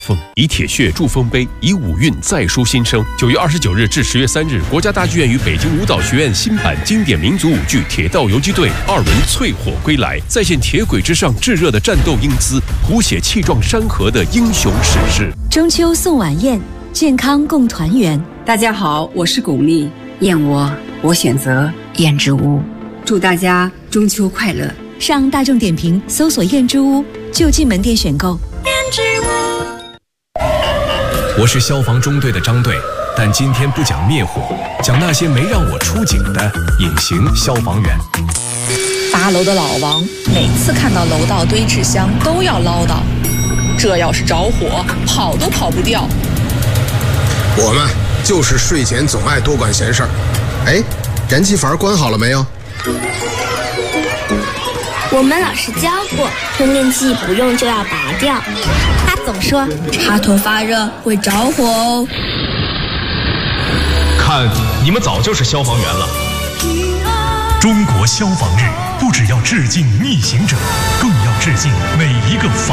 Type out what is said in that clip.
以铁血铸丰碑，以五韵再书新生。9月29日至10月3日，国家大剧院与北京舞蹈学院新版经典民族舞剧《铁道游击队》2轮淬火归来，再现铁轨之上炙热的战斗英姿，谱写气壮山河的英雄史诗。 中秋送晚宴，健康共团圆。 大家好，我是巩俐，燕窝我选择燕之屋，祝大家中秋快乐。 上大众点评搜索燕之屋，就近门店选购。燕之屋。 我是消防中队的张队，但今天不讲灭火，讲那些没让我出警的隐形消防员。 8楼的老王每次看到楼道堆纸箱都要唠叨，这要是着火，跑都跑不掉。 我们就是睡前总爱多管闲事儿。哎，燃气阀关好了没有？ 我们老师教过，充电器不用就要拔掉。他总说插头发热会着火哦。 看，你们早就是消防员了。中国消防日不只要致敬逆行者，更要致敬每一个